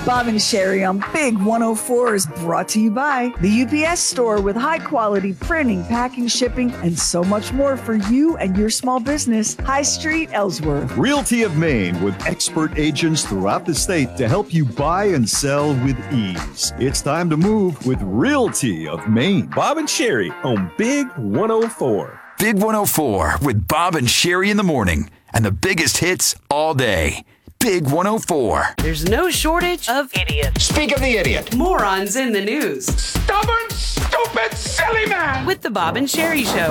Bob and Sherry on Big 104 is brought to you by the UPS Store with high-quality printing, packing, shipping, and so much more for you and your small business. High Street, Ellsworth. Realty of Maine with expert agents throughout the state to help you buy and sell with ease. It's time to move with Realty of Maine. Bob and Sherry on Big 104. Big 104 with Bob and Sherry in the morning. And the biggest hits all day. Big 104. There's no shortage of idiots. Speak of the idiot. Morons in the news. Stubborn, stupid, silly man. With the Bob and Sherry Show.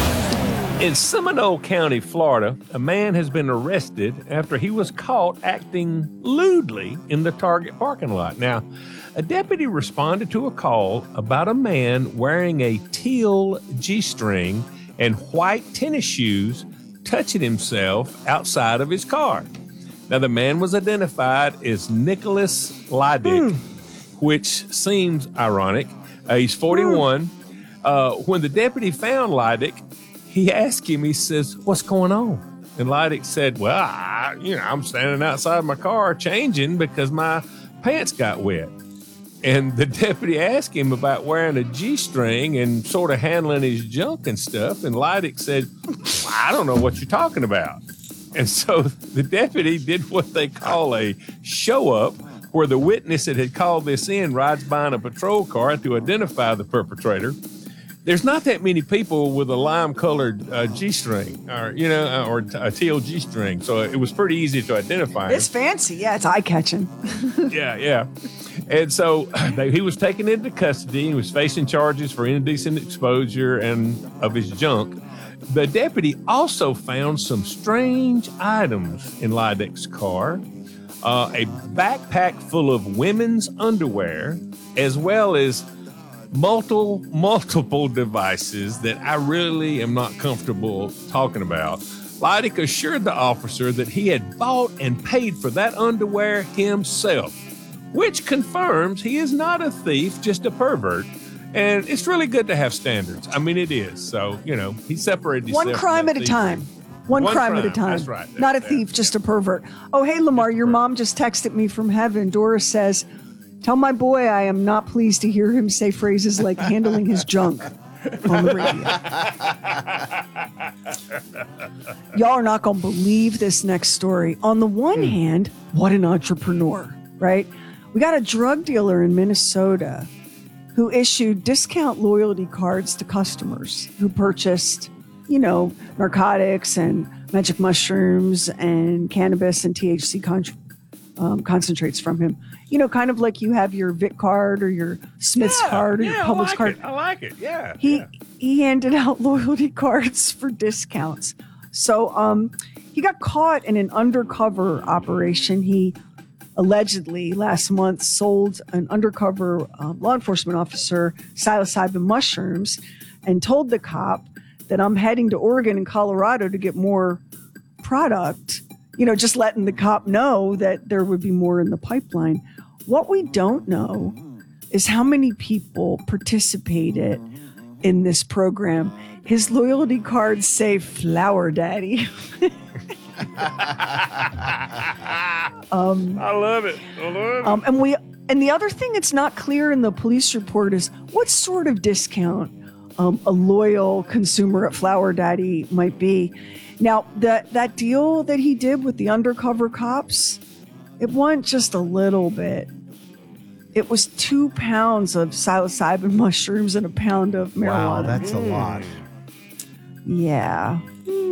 In Seminole County, Florida, a man has been arrested after he was caught acting lewdly in the Target parking lot. Now, a deputy responded to a call about a man wearing a teal G-string and white tennis shoes touching himself outside of his car. Now, the man was identified as Nicholas Lydick, which seems ironic. He's 41. When the deputy found Lydick, he asked him, he says, "What's going on?" And Lydick said, "Well, I'm standing outside my car changing because my pants got wet." And the deputy asked him about wearing a G-string and sort of handling his junk and stuff. And Lydick said, "I don't know what you're talking about." And so the deputy did what they call a show-up, where the witness that had called this in rides by in a patrol car to identify the perpetrator. There's not that many people with a lime-colored G-string or a teal G-string, so it was pretty easy to identify him. It's fancy. Yeah, it's eye-catching. Yeah. And so he was taken into custody and was facing charges for indecent exposure and of his junk. The deputy also found some strange items in Lydick's car, a backpack full of women's underwear, as well as multiple devices that I really am not comfortable talking about. Lydick assured the officer that he had bought and paid for that underwear himself, which confirms he is not a thief, just a pervert. And it's really good to have standards. I mean, it is. So, he separated himself. One crime at a time. One crime at a time. That's right. Not a thief, just a pervert. Oh, hey, Lamar, your mom just texted me from heaven. Doris says, "Tell my boy I am not pleased to hear him say phrases like handling his junk on the radio." Y'all are not going to believe this next story. On the one hand, what an entrepreneur, right? We got a drug dealer in Minnesota who issued discount loyalty cards to customers who purchased, narcotics and magic mushrooms and cannabis and THC concentrates from him. Kind of like you have your Vic card or your Smith's card or your Publix card. I like it. Yeah. He handed out loyalty cards for discounts. So he got caught in an undercover operation. He allegedly last month sold an undercover law enforcement officer psilocybin mushrooms and told the cop that I'm heading to Oregon and Colorado to get more product, just letting the cop know that there would be more in the pipeline. What we don't know is how many people participated in this program. His loyalty cards say Flower Daddy. I love it. And the other thing that's not clear in the police report is what sort of discount a loyal consumer at Flower Daddy might be. Now, that deal that he did with the undercover cops, it wasn't just a little bit. It was 2 pounds of psilocybin mushrooms and a pound of marijuana. Wow, that's a lot. Yeah.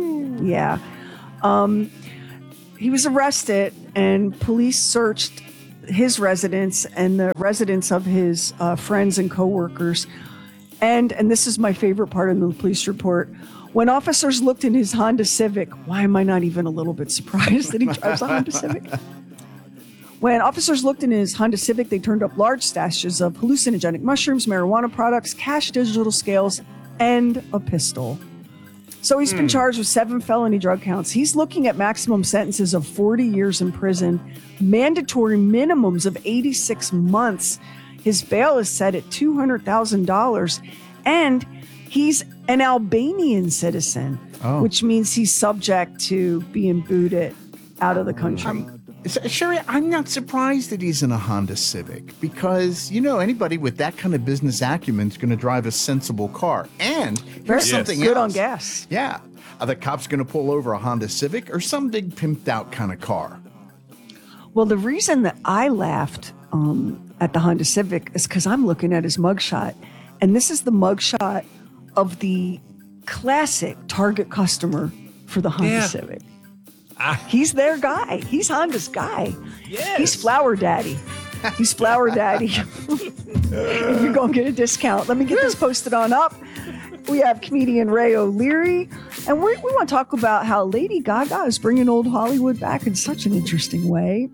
He was arrested and police searched his residence and the residence of his friends and coworkers. And this is my favorite part in the police report. When officers looked in his Honda Civic, why am I not even a little bit surprised that he drives a Honda Civic? When officers looked in his Honda Civic, they turned up large stashes of hallucinogenic mushrooms, marijuana products, cash digital scales, and a pistol. So he's been charged with 7 felony drug counts. He's looking at maximum sentences of 40 years in prison, mandatory minimums of 86 months. His bail is set at $200,000, and he's an Albanian citizen, which means he's subject to being booted out of the country. Sherry, I'm not surprised that he's in a Honda Civic because, anybody with that kind of business acumen is going to drive a sensible car. And here's something else. Good on gas. Yeah. Are the cops going to pull over a Honda Civic or some big pimped out kind of car? Well, the reason that I laughed at the Honda Civic is because I'm looking at his mugshot. And this is the mugshot of the classic target customer for the Honda Civic. He's their guy. He's Honda's guy. Yes. He's Flower Daddy. He's Flower Daddy. You're going to get a discount. Let me get this posted on up. We have comedian Ray O'Leary. And we want to talk about how Lady Gaga is bringing old Hollywood back in such an interesting way.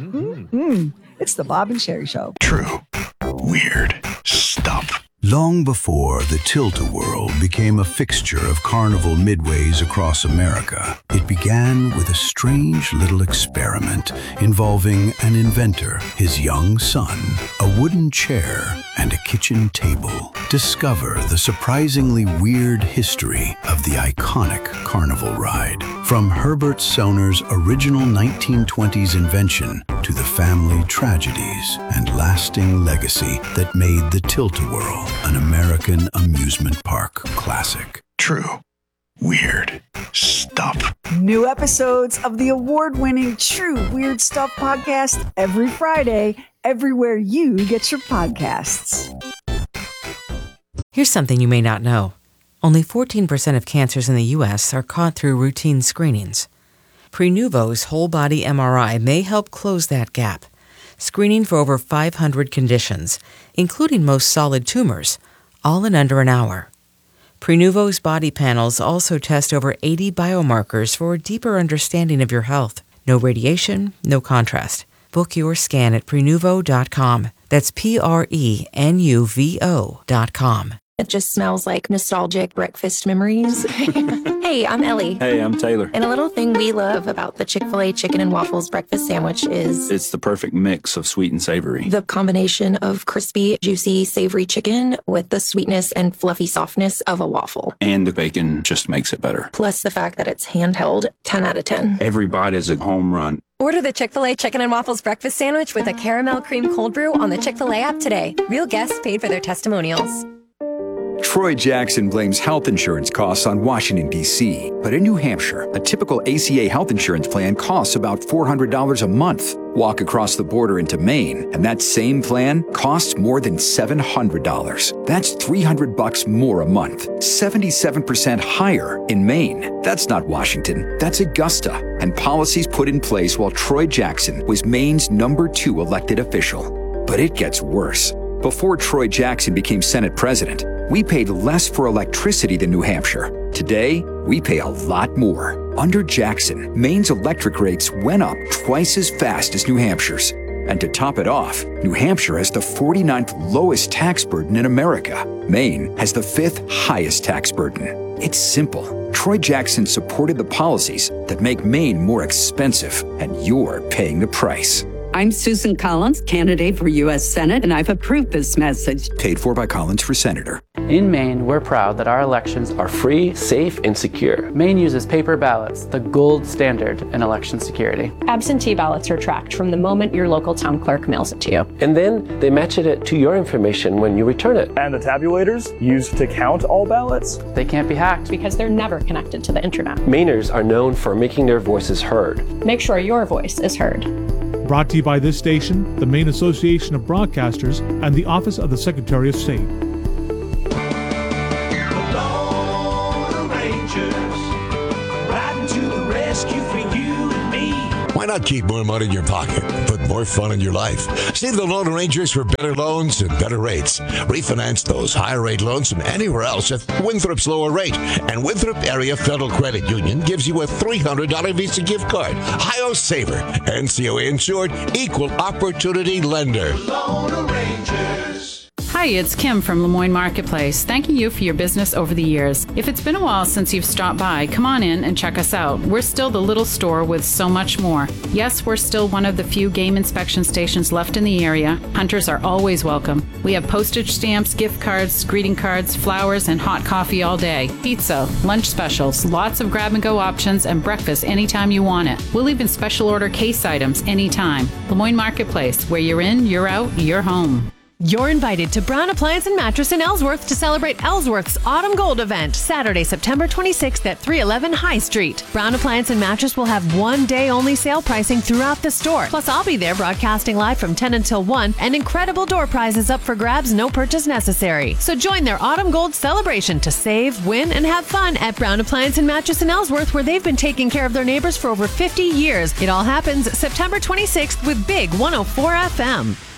It's the Bob and Sherry Show. True. Weird stuff. Long before the Tilt-A-Whirl became a fixture of carnival midways across America, it began with a strange little experiment involving an inventor, his young son, a wooden chair, and a kitchen table. Discover the surprisingly weird history of the iconic carnival ride. From Herbert Soner's original 1920s invention to the family tragedies and lasting legacy that made the Tilt-A-Whirl an American amusement park classic. True. Weird stuff. New episodes of the award-winning True Weird Stuff podcast every Friday, everywhere you get your podcasts. Here's something you may not know. Only 14% of cancers in the U.S. are caught through routine screenings. Prenuvo's whole-body MRI may help close that gap, screening for over 500 conditions, including most solid tumors, all in under an hour. Prenuvo's body panels also test over 80 biomarkers for a deeper understanding of your health. No radiation, no contrast. Book your scan at Prenuvo.com. That's Prenuvo.com. It just smells like nostalgic breakfast memories. Hey, I'm Ellie. Hey, I'm Taylor. And a little thing we love about the Chick-fil-A chicken and waffles breakfast sandwich is... it's the perfect mix of sweet and savory. The combination of crispy, juicy, savory chicken with the sweetness and fluffy softness of a waffle. And the bacon just makes it better. Plus the fact that it's handheld, 10 out of 10. Every bite is a home run. Order the Chick-fil-A Chicken and Waffles breakfast sandwich with a caramel cream cold brew on the Chick-fil-A app today. Real guests paid for their testimonials. Troy Jackson blames health insurance costs on Washington, D.C. But in New Hampshire, a typical ACA health insurance plan costs about $400 a month. Walk across the border into Maine, and that same plan costs more than $700. That's $300 more a month, 77% higher in Maine. That's not Washington, that's Augusta. And policies put in place while Troy Jackson was Maine's #2 elected official. But it gets worse. Before Troy Jackson became Senate president, we paid less for electricity than New Hampshire. Today, we pay a lot more. Under Jackson, Maine's electric rates went up twice as fast as New Hampshire's. And to top it off, New Hampshire has the 49th lowest tax burden in America. Maine has the 5th highest tax burden. It's simple. Troy Jackson supported the policies that make Maine more expensive, and you're paying the price. I'm Susan Collins, candidate for U.S. Senate, and I've approved this message. Paid for by Collins for Senator. In Maine, we're proud that our elections are free, safe, and secure. Maine uses paper ballots, the gold standard in election security. Absentee ballots are tracked from the moment your local town clerk mails it to you. And then they match it to your information when you return it. And the tabulators used to count all ballots? They can't be hacked. Because they're never connected to the internet. Mainers are known for making their voices heard. Make sure your voice is heard. Brought to you by this station, the Maine Association of Broadcasters, and the Office of the Secretary of State. Why not keep more money in your pocket, put more fun in your life? See the Lone Rangers for better loans and better rates. Refinance those higher rate loans from anywhere else at Winthrop's lower rate. And Winthrop Area Federal Credit Union gives you a $300 Visa gift card. Hi-Yo Saver. NCOA insured, equal opportunity lender. Lone Rangers. Hi, it's Kim from Lemoyne Marketplace, thanking you for your business over the years. If it's been a while since you've stopped by, come on in and check us out. We're still the little store with so much more. Yes, we're still one of the few game inspection stations left in the area. Hunters are always welcome. We have postage stamps, gift cards, greeting cards, flowers, and hot coffee all day. Pizza, lunch specials, lots of grab-and-go options, and breakfast anytime you want it. We'll even special order case items anytime. Lemoyne Marketplace, where you're in, you're out, you're home. You're invited to Brown Appliance and Mattress in Ellsworth to celebrate Ellsworth's Autumn Gold event, Saturday, September 26th at 311 High Street. Brown Appliance and Mattress will have one-day-only sale pricing throughout the store. Plus, I'll be there broadcasting live from 10 until 1, and incredible door prizes up for grabs, no purchase necessary. So join their Autumn Gold celebration to save, win, and have fun at Brown Appliance and Mattress in Ellsworth, where they've been taking care of their neighbors for over 50 years. It all happens September 26th with Big 104 FM.